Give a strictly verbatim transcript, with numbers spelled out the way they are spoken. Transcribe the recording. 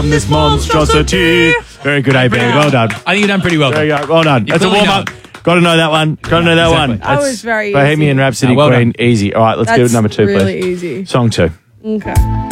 this monstrosity. Very good, A B. Well done. I think you've done pretty well. There you go. Well done. You've That's a clearly warm up. Got to know that one. Got to know that exactly. one. That That's was very Bohemian easy. Rhapsody Oh, well Queen. done. Easy. All right, let's That's do number two, really please. easy. Song two. Okay.